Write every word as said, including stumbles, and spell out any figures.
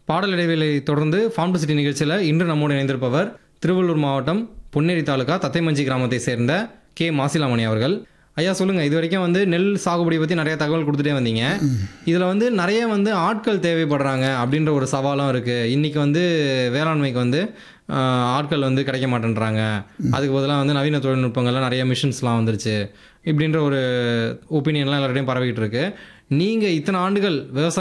பாடல் இடைவேளை தொடர்ந்து ஃபார்ம் டு சிட்டி நிகழ்ச்சியில் இன்று நம்மோடு இணைந்திருப்பவர் திருவள்ளூர் மாவட்டம் பொன்னேரி தாலுகா தத்தைமஞ்சி கிராமத்தை சேர்ந்த கே மாசிலாமணி அவர்கள். ஐயா சொல்லுங்கள், இது வரைக்கும் வந்து நெல் சாகுபடி பற்றி நிறைய தகவல் கொடுத்துட்டே வந்தீங்க. இதில் வந்து நிறைய வந்து ஆட்கள் தேவைப்படுறாங்க அப்படின்ற ஒரு சவாலும் இருக்குது. இன்றைக்கி வந்து வேளாண்மைக்கு வந்து ஆஹ், ஆட்கள் வந்து கிடைக்க மாட்டேன்றாங்க. அதுக்கு பதிலாக வந்து நவீன தொழில்நுட்பங்கள்லாம் நிறைய மிஷின்ஸ்லாம் வந்துருச்சு இப்படின்ற ஒரு ஒப்பீனியன்லாம் எல்லார்டையும் பரவிக்கிட்டு இருக்கு. நீங்கள் இத்தனை ஆண்டுகள் விவசாயம்